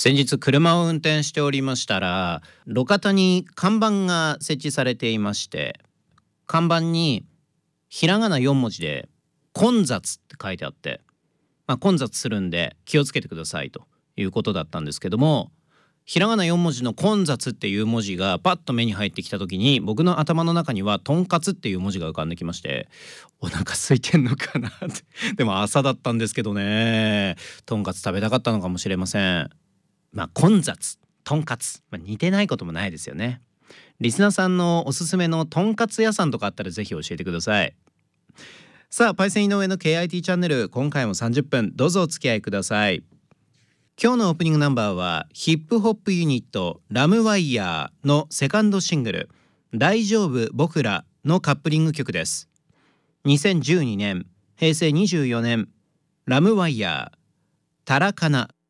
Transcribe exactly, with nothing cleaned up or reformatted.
先日車を運転しておりましたら、路肩に看板が設置されていまして、看板にひらがなよん文字で混雑って書いてあって、まあ、混雑するんで気をつけてくださいということだったんですけども、ひらがなよん文字の混雑っていう文字がパッと目に入ってきた時に、僕の頭の中にはとんかつっていう文字が浮かんできまして、お腹空いてんのかなってでも朝だったんですけどね、とんかつ食べたかったのかもしれません。まあ混雑とんかつ、まあ、似てないこともないですよね。リスナーさんのおすすめのとんかつ屋さんとかあったらぜひ教えてください。さあ、パイセン井上の ケーアイティー チャンネル、今回もさんじゅっぷんどうぞお付き合いください。今日のオープニングナンバーはヒップホップユニットラムワイヤーのセカンドシングル大丈夫僕らのカップリング曲です。にせんじゅうにねん、へいせいにじゅうよねん、ラムワイヤータラカナ。